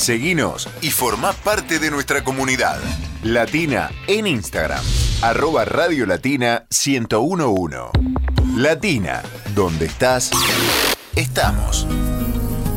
Seguinos y formá parte de nuestra comunidad. Latina en Instagram, @Radio Latina 1011. Latina, donde estás, estamos.